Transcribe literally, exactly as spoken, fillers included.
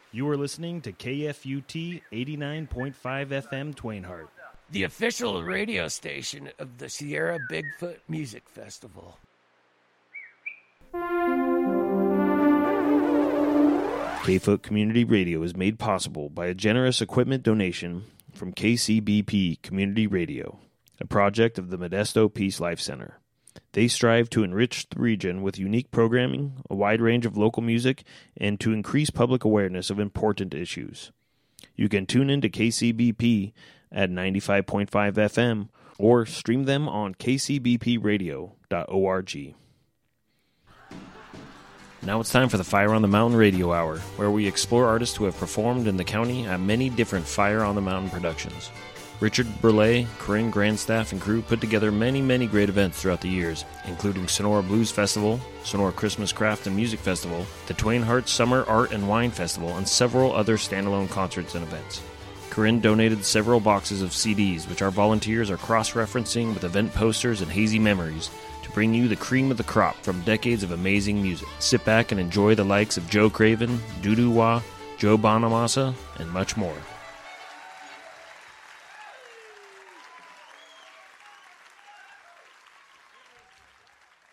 You are listening to K F U T eighty-nine point five F M Twainhart, the official radio station of the Sierra Bigfoot Music Festival. K-Foot Community Radio is made possible by a generous equipment donation from K C B P Community Radio, a project of the Modesto Peace Life Center. They strive to enrich the region with unique programming, a wide range of local music, and to increase public awareness of important issues. You can tune in to K C B P at ninety-five point five F M or stream them on k c b p radio dot org. Now it's time for the Fire on the Mountain Radio Hour, where we explore artists who have performed in the county at many different Fire on the Mountain productions. Richard Burleigh, Corinne Grandstaff, and crew put together many, many great events throughout the years, including Sonora Blues Festival, Sonora Christmas Craft and Music Festival, the Twainhart Summer Art and Wine Festival, and several other standalone concerts and events. Corinne donated several boxes of C Ds, which our volunteers are cross-referencing with event posters and hazy memories to bring you the cream of the crop from decades of amazing music. Sit back and enjoy the likes of Joe Craven, Dudu Wah, Joe Bonamassa, and much more.